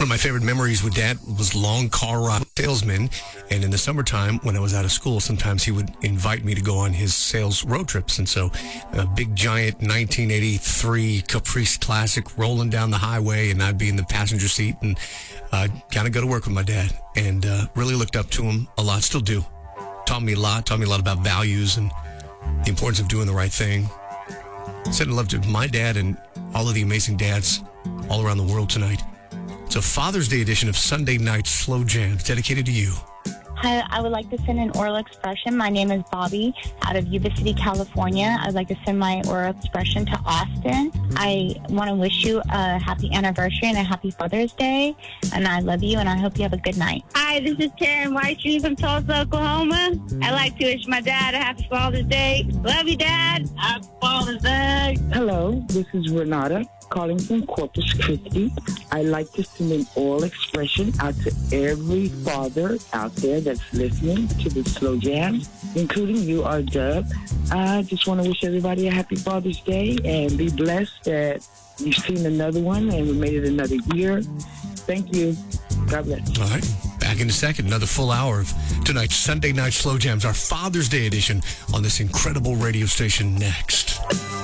One of my favorite memories with Dad was long car ride salesman. And in the summertime, when I was out of school, sometimes he would invite me to go on his sales road trips. And so a big, giant 1983 Caprice Classic rolling down the highway, and I'd be in the passenger seat and kind of go to work with my dad. And really looked up to him a lot, still do. Taught me a lot about values and the importance of doing the right thing. Said I love to my dad and all of the amazing dads all around the world tonight. It's a Father's Day edition of Sunday Night Slow Jams dedicated to you. Hi, I would like to send an oral expression. My name is Bobby out of Yuba City, California. I'd like to send my oral expression to Austin. I want to wish you a happy anniversary and a happy Father's Day. And I love you, and I hope you have a good night. Hi, this is Karen Whitestream from Tulsa, Oklahoma. I'd like to wish my dad a happy Father's Day. Love you, Dad. Happy Father's Day. Hello, this is Renata calling from Corpus Christi. I'd like to send an oral expression out to every father out there that's listening to the Slow Jam, including you, R. Dub. I just want to wish everybody a happy Father's Day and be blessed that you've seen another one and we made it another year. Thank you. God bless. All right. Back in a second. Another full hour of tonight's Sunday Night Slow Jams, our Father's Day edition on this incredible radio station next.